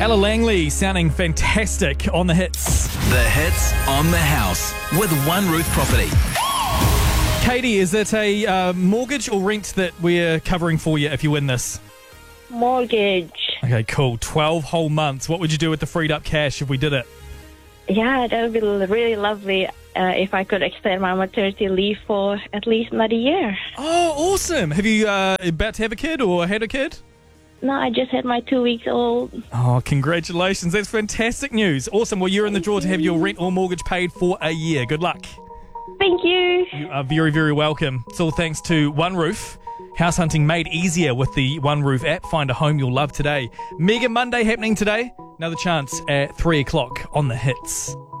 Ella Langley sounding fantastic on the hits. The Hits on the House with One Roof Property. Katie, is it a mortgage or rent that we're covering for you if you win this? Mortgage. Okay, cool. 12 whole months. What would you do with the freed up cash if we did it? Yeah, that would be really lovely if I could extend my maternity leave for at least another year. Oh, awesome. Have you about to have a kid or had a kid? No, I just had my 2 weeks old. Oh, congratulations. That's fantastic news. Awesome. Well, you're in the draw to have your rent or mortgage paid for a year. Good luck. Thank you. You are very, very welcome. It's all thanks to One Roof. House hunting made easier with the One Roof app. Find a home you'll love today. Mega Monday happening today. Another chance at 3 o'clock on the hits.